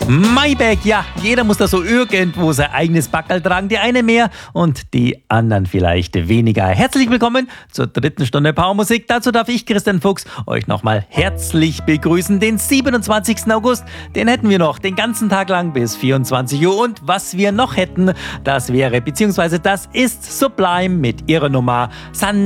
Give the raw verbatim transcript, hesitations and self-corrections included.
Maybach, ja, jeder muss da so irgendwo sein eigenes Backerl tragen. Die eine mehr und die anderen vielleicht weniger. Herzlich willkommen zur dritten Stunde Powermusik. Dazu darf ich, Christian Fuchs, euch nochmal herzlich begrüßen. Den siebenundzwanzigsten August, den hätten wir noch den ganzen Tag lang bis vierundzwanzig Uhr. Und was wir noch hätten, das wäre, beziehungsweise das ist Sublime mit ihrer Nummer Sun